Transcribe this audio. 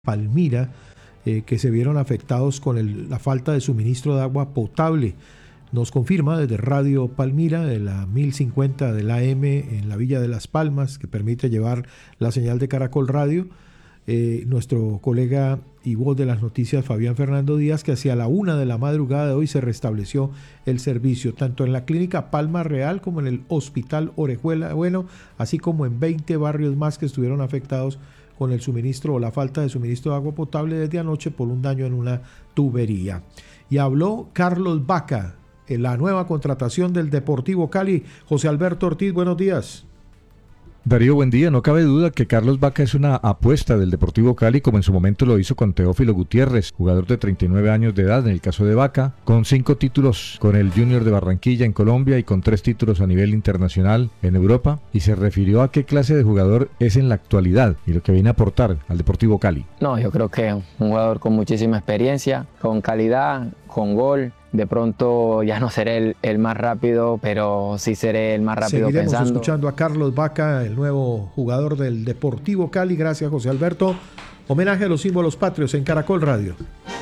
Palmira, que se vieron afectados con la falta de suministro de agua potable. Nos confirma desde Radio Palmira, de la 1050 del AM en la Villa de Las Palmas, que permite llevar la señal de Caracol Radio, nuestro colega y voz de las noticias Fabián Fernando Díaz, que hacia la 1 de la madrugada de hoy se restableció el servicio, tanto en la clínica Palma Real como en el Hospital Orejuela, así como en 20 barrios más que estuvieron afectados con el suministro o la falta de suministro de agua potable desde anoche por un daño en una tubería. Y habló Carlos Vaca, en la nueva contratación del Deportivo Cali. José Alberto Ortiz, buenos días. Darío, buen día. No cabe duda que Carlos Vaca es una apuesta del Deportivo Cali, como en su momento lo hizo con Teófilo Gutiérrez, jugador de 39 años de edad en el caso de Vaca, con 5 títulos con el Junior de Barranquilla en Colombia y con 3 títulos a nivel internacional en Europa, y se refirió a qué clase de jugador es en la actualidad y lo que viene a aportar al Deportivo Cali. No, yo creo que un jugador con muchísima experiencia, con calidad, con gol. De pronto ya no seré el más rápido, pero sí seré el más rápido. Seguiremos pensando. Escuchando a Carlos Vaca, el nuevo jugador del Deportivo Cali. Gracias, José Alberto. Homenaje a los símbolos patrios en Caracol Radio.